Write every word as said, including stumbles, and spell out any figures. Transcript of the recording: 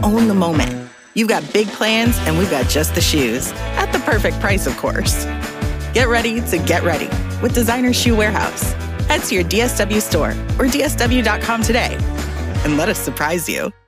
own the moment. You've got big plans, and we've got just the shoes. At the perfect price, of course. Get ready to get ready with Designer Shoe Warehouse. Head to your D S W store or D S W dot com today and let us surprise you.